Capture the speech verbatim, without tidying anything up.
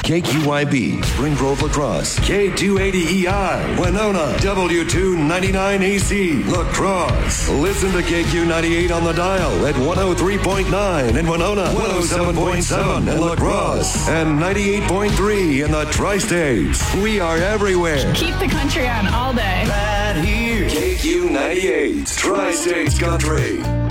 K Q Y B, Spring Grove La Crosse, K two eighty E I, Winona, W two ninety-nine A C, La Crosse. Listen to K Q ninety-eight on the dial at one oh three point nine in Winona, one oh seven point seven in La Crosse, and ninety-eight point three in the Tri-States. We are everywhere. Keep the country on all day. Right here. K Q ninety-eight, Tri-States Country.